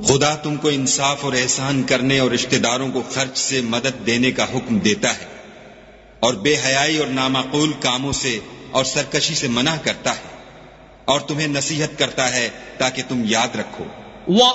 खुदा तुमको इंसाफ और एहसान करने और रिश्तेदारों को खर्च से मदद देने का हुक्म देता है और बेहयाई और नामाकूल कामों से और सरकशी से मना करता है और तुम्हें नसीहत करता है ताकि तुम याद रखो।